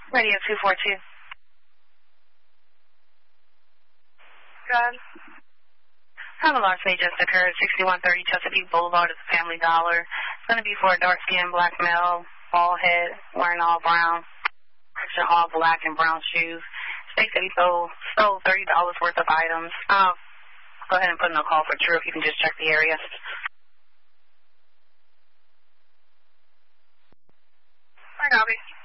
Radio 242. Good. Have a larceny just occurred, 6130 Chesapeake Boulevard at the Family Dollar. It's going to be for a dark-skinned black male, bald head, wearing all brown, all black and brown shoes. States that he stole $30 worth of items. Go ahead and put in a call for True if you can just check the area. I copy.